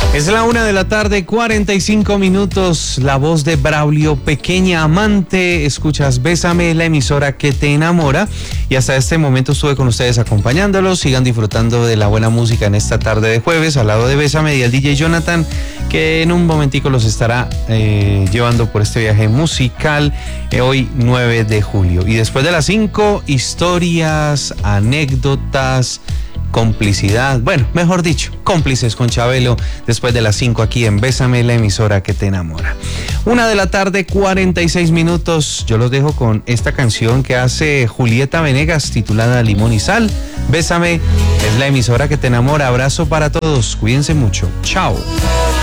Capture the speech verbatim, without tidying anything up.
Es la una de la tarde, cuarenta y cinco minutos. La voz de Braulio, Pequeña Amante. Escuchas Bésame, la emisora que te enamora. Y hasta este momento estuve con ustedes acompañándolos. Sigan disfrutando de la buena música en esta tarde de jueves al lado de Bésame y el D J Jonathan, que en un momentico los estará eh, llevando por este viaje musical eh, hoy nueve de julio. Y después de las cinco, historias, anécdotas, complicidad, bueno, mejor dicho, cómplices con Chabelo después de las cinco aquí en Bésame, la emisora que te enamora. Una de la tarde, cuarenta y seis minutos. Yo los dejo con esta canción que hace Julieta Venegas titulada Limón y Sal. Bésame, es la emisora que te enamora. Abrazo para todos, cuídense mucho. Chao.